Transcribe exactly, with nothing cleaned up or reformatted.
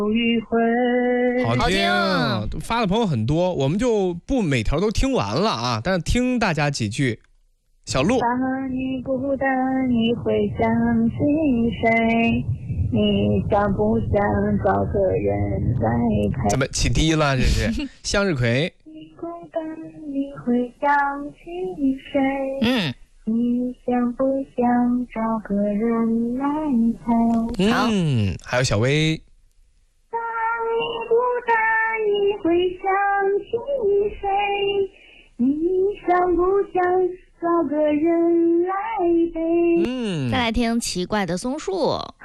好听，发的朋友很多，我们就不每条都听完了啊，但是听大家几句。小鹿， 当你孤单，你会想起谁？你想不想找个人来陪？ 怎么起低了？这是向日葵。 你孤单，你会想起谁？ 嗯， 你想不想找个人来陪？ 嗯，还有小薇。 当你孤单，你会想起谁？你想不想找个人来陪？ 嗯， 再来听奇怪的松树。